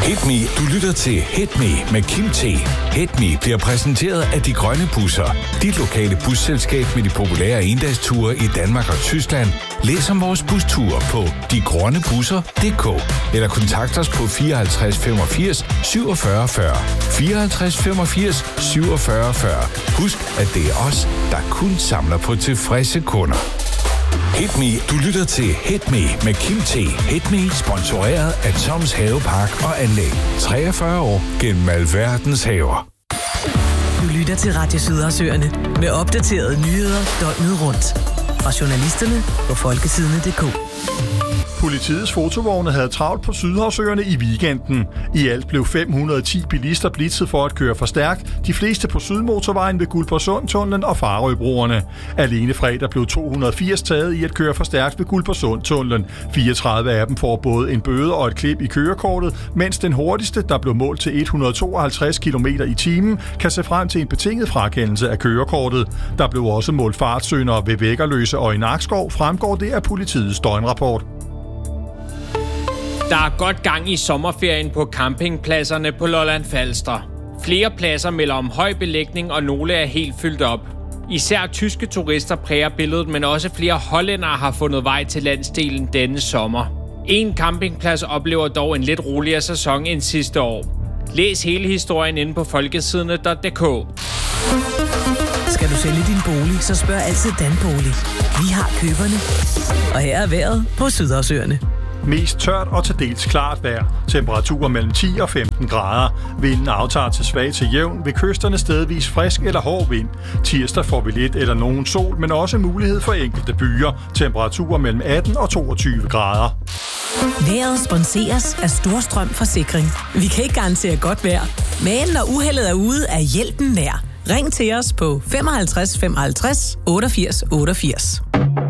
Hit Me. Du lytter til Hit Me med Kim T. Hit Me bliver præsenteret af De Grønne Busser. Dit lokale busselskab med de populære endagsture i Danmark og Tyskland. Læs om vores busture på degrønnebusser.dk eller kontakt os på 54 85 47 40. 54 85 47 40. Husk, at det er os, der kun samler på tilfredse kunder. Hit Me. Du lytter til Hit Me med Kim T. Hit Me sponsoreret af Toms Havepark og Anlæg. 43 år gennem alverdens haver. Du lytter til Radio Sydhavsøerne med opdaterede nyheder døgnet rundt. Fra journalisterne på folkesidene.dk. Politiets fotovogne havde travlt på Sydhavsøerne i weekenden. I alt blev 510 bilister blitzet for at køre for stærkt, de fleste på Sydmotorvejen ved Guldborgsundtunnelen og Farøbroerne. Alene fredag blev 280 taget i at køre for stærkt ved Guldborgsundtunnelen. 34 af dem får både en bøde og et klip i kørekortet, mens den hurtigste, der blev målt til 152 km i timen, kan se frem til en betinget frakendelse af kørekortet. Der blev også målt fartsyndere ved Væggerløse og i Nakskov, fremgår det af politiets døgnrapport. Der er godt gang i sommerferien på campingpladserne på Lolland Falster. Flere pladser melder om høj belægning, og nogle er helt fyldt op. Især tyske turister præger billedet, men også flere hollændere har fundet vej til landsdelen denne sommer. En campingplads oplever dog en lidt roligere sæson end sidste år. Læs hele historien inde på folkesidene.dk. Skal du sælge din bolig, så spørg altid Danbolig. Vi har køberne. Og her er vejret på Sydhavsøerne. Mest tørt og til dels klart vejr. Temperaturer mellem 10 og 15 grader. Vinden aftager til svag til jævn. Ved kysterne stedvis frisk eller hård vind. Tirsdag får vi lidt eller nogen sol, men også mulighed for enkelte byer. Temperaturer mellem 18 og 22 grader. Vejret sponseres af Storstrøm Forsikring. Vi kan ikke garantere godt vejr, men når uheldet er ude, er hjælpen nær. Ring til os på 55 55 88 88.